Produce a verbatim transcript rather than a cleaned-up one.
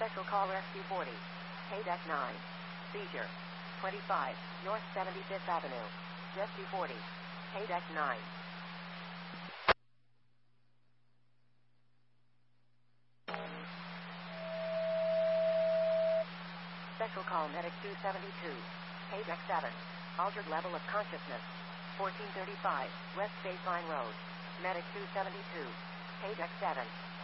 Special call Rescue forty. K-Deck nine. Seizure. twenty-five, North seventy-fifth Avenue. Rescue forty. K-Deck nine. Special call Medic two seventy-two. K-Deck seven. Altered level of consciousness. fourteen thirty-five, West Baseline Road. Medic two seventy-two. K-Deck seven.